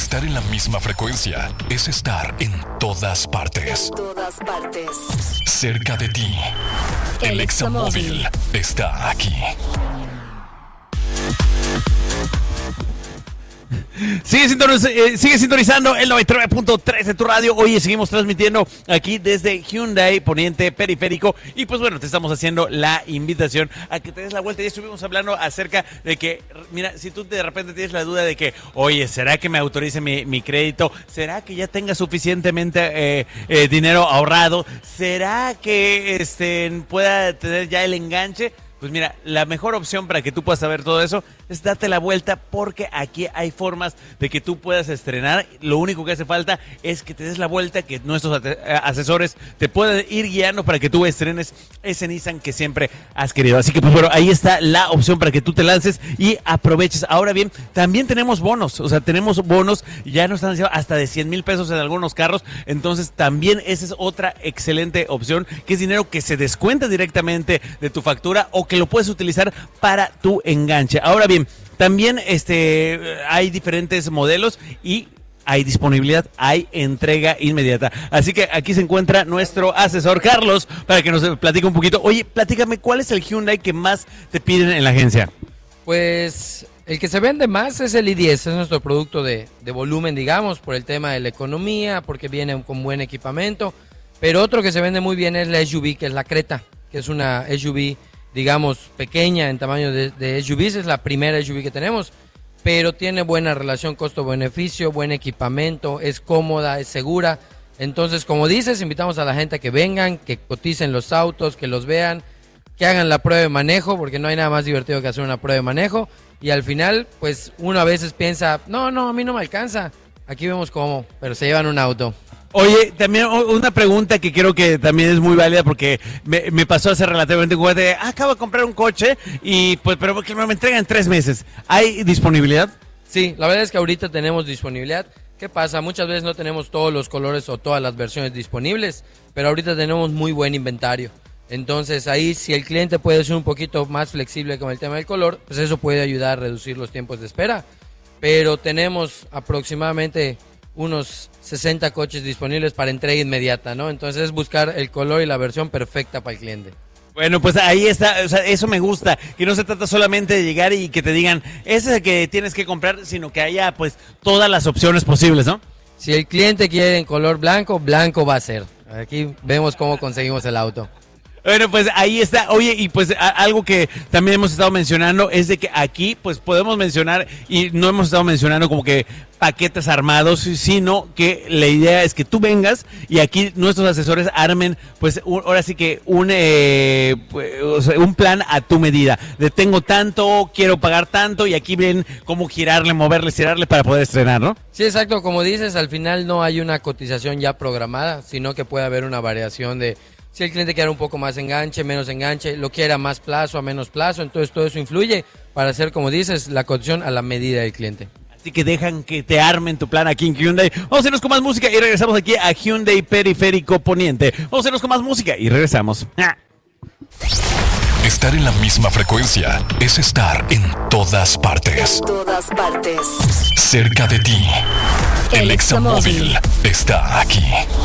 Estar en la misma frecuencia es estar en todas partes. En todas partes. Cerca de ti. El Examóvil está aquí. Sigue sintonizando el 99.3 de tu radio. Oye, seguimos transmitiendo aquí desde Hyundai Poniente Periférico. Y pues bueno, te estamos haciendo la invitación a que te des la vuelta. Ya estuvimos hablando acerca de que, mira, si tú de repente tienes la duda de que, oye, ¿será que me autorice mi crédito? ¿Será que ya tenga suficientemente dinero ahorrado? ¿Será que pueda tener ya el enganche? Pues mira, la mejor opción para que tú puedas saber todo eso es darte la vuelta, porque aquí hay formas de que tú puedas estrenar. Lo único que hace falta es que te des la vuelta, que nuestros asesores te puedan ir guiando para que tú estrenes ese Nissan que siempre has querido. Así que pues bueno, ahí está la opción para que tú te lances y aproveches. Ahora bien, también tenemos bonos, ya nos están haciendo hasta de 100,000 pesos en algunos carros. Entonces también esa es otra excelente opción, que es dinero que se descuenta directamente de tu factura o que lo puedes utilizar para tu enganche. Ahora bien, también hay diferentes modelos y hay disponibilidad, hay entrega inmediata. Así que aquí se encuentra nuestro asesor Carlos para que nos platique un poquito. Oye, platícame, ¿cuál es el Hyundai que más te piden en la agencia? Pues el que se vende más es el i10, es nuestro producto de volumen, digamos, por el tema de la economía, porque viene con buen equipamiento. Pero otro que se vende muy bien es la SUV, que es la Creta, que es una SUV, digamos, pequeña en tamaño de SUVs, es la primera SUV que tenemos, pero tiene buena relación costo-beneficio, buen equipamiento, es cómoda, es segura. Entonces, como dices, invitamos a la gente a que vengan, que coticen los autos, que los vean, que hagan la prueba de manejo, porque no hay nada más divertido que hacer una prueba de manejo, y al final, pues, uno a veces piensa, no, a mí no me alcanza, aquí vemos cómo, pero se llevan un auto. Oye, también una pregunta que creo que también es muy válida, porque me pasó hace relativamente poco. Acabo de comprar un coche pero que me entregan en 3 meses. ¿Hay disponibilidad? Sí, la verdad es que ahorita tenemos disponibilidad. ¿Qué pasa? Muchas veces no tenemos todos los colores o todas las versiones disponibles, pero ahorita tenemos muy buen inventario. Entonces ahí, si el cliente puede ser un poquito más flexible con el tema del color, pues eso puede ayudar a reducir los tiempos de espera. Pero tenemos aproximadamente unos 60 coches disponibles para entrega inmediata, ¿no? Entonces es buscar el color y la versión perfecta para el cliente. Bueno, pues ahí está, o sea, eso me gusta, que no se trata solamente de llegar y que te digan, ese es el que tienes que comprar, sino que haya pues todas las opciones posibles, ¿no? Si el cliente quiere en color blanco, blanco va a ser. Aquí vemos cómo conseguimos el auto. Bueno, pues ahí está. Oye, y pues algo que también hemos estado mencionando es de que aquí pues podemos mencionar, y no hemos estado mencionando como que paquetes armados, sino que la idea es que tú vengas y aquí nuestros asesores armen pues ahora sí que un plan a tu medida. De tengo tanto, quiero pagar tanto, y aquí ven cómo girarle, moverle, estirarle para poder estrenar, ¿no? Sí, exacto. Como dices, al final no hay una cotización ya programada, sino que puede haber una variación de si el cliente quiere un poco más enganche, menos enganche, lo quiera más plazo, a menos plazo. Entonces todo eso influye para hacer, como dices, la cotización a la medida del cliente. Así que dejan que te armen tu plan aquí en Hyundai. Vamos a irnos con más música y regresamos aquí a Hyundai Periférico Poniente. Vamos a irnos con más música y regresamos. Estar en la misma frecuencia es estar en todas partes. En todas partes. Cerca de ti. El Examóvil está aquí.